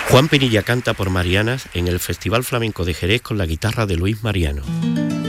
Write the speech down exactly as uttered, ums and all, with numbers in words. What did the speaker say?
Juan Pinilla canta por Marianas en el Festival Flamenco de Jerez con la guitarra de Luis Mariano.